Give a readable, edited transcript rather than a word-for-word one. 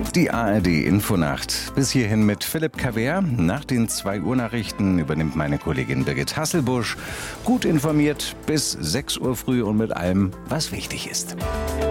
Die ARD-Infonacht. Bis hierhin mit Philipp Cavert. Nach den 2 Uhr Nachrichten übernimmt meine Kollegin Birgit Hasselbusch. Gut informiert bis 6 Uhr früh und mit allem, was wichtig ist.